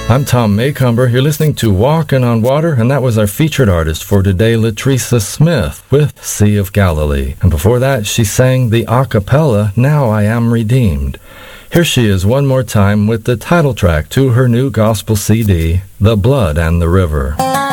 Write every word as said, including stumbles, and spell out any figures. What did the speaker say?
I'm Tom Maycomber. You're listening to Walkin' on Water, and that was our featured artist for today, Latricia Smith, with Sea of Galilee. And before that, she sang the a cappella, Now I Am Redeemed. Here she is one more time with the title track to her new gospel C D, The Blood and the River.